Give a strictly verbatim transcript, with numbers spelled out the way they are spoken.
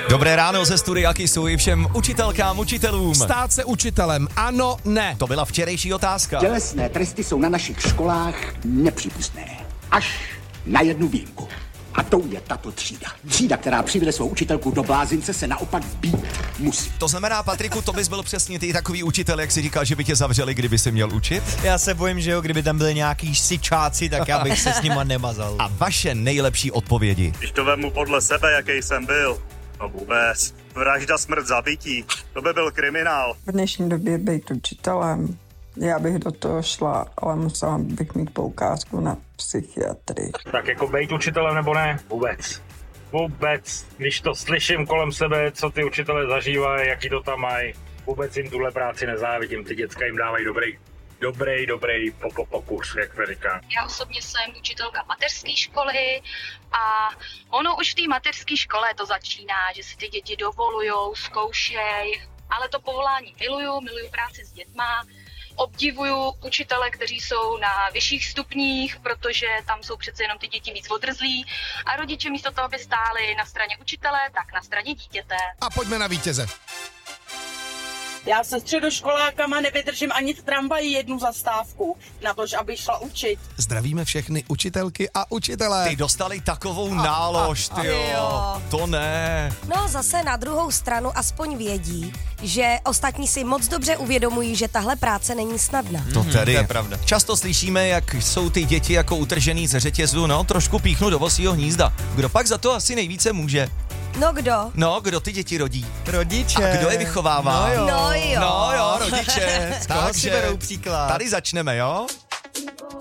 Dobré ráno ze studia Kisu i všem učitelkám, učitelům. Stát se učitelem, ano, ne. To byla včerejší otázka. Tělesné tresty jsou na našich školách nepřípustné. Až na jednu výjimku. A tou je tato třída. Třída, která přivede svou učitelku do blázince, se naopak být musí. To znamená, Patriku, to bys byl přesně ty takový učitel, jak si říkal, že by tě zavřeli, kdyby si měl učit? Já se bojím, že jo, kdyby tam byli nějaký sičáci, tak já bych se s nima nemazal. A vaše nejlepší odpovědi? Když to vemu podle sebe, jaký jsem byl, no vůbec. Vražda, smrt, zabití, to by byl kriminál. V dnešní době být učitelem, já bych do toho šla, ale musela bych mít poukázku na psychiatrii. Tak jako být učitelem nebo ne? Vůbec. Vůbec. Když to slyším kolem sebe, co ty učitelé zažívají, jaký to tam mají, vůbec jim tuhle práci nezávidím. Ty děcka jim dávají dobrý, dobrý, dobrý pokus, jak se říká. Já osobně jsem učitelka mateřské školy a ono už v té mateřské škole to začíná, že si ty děti dovolujou, zkoušej, ale to povolání miluju, miluju práci s dětma. Obdivuju učitele, kteří jsou na vyšších stupních, protože tam jsou přece jenom ty děti víc odrzlí a rodiče místo toho, aby stáli na straně učitele, tak na straně dítěte. A pojďme na vítěze. Já se středoškolákama nevydržím ani v tramvaji jednu zastávku, na to, aby šla učit. Zdravíme všechny učitelky a učitelé. Ty dostali takovou nálož, ty jo. To ne. No zase na druhou stranu aspoň vědí, že ostatní si moc dobře uvědomují, že tahle práce není snadná. To tedy. To je pravda. Často slyšíme, jak jsou ty děti jako utržený ze řetězu, no trošku píchnu do vosího hnízda. Kdo pak za to asi nejvíce může? No kdo? No, kdo ty děti rodí? Rodiče. A kdo je vychovává? No jo. No jo. No jo, rodiče. Z koho si berou příklad? Tady začneme, jo?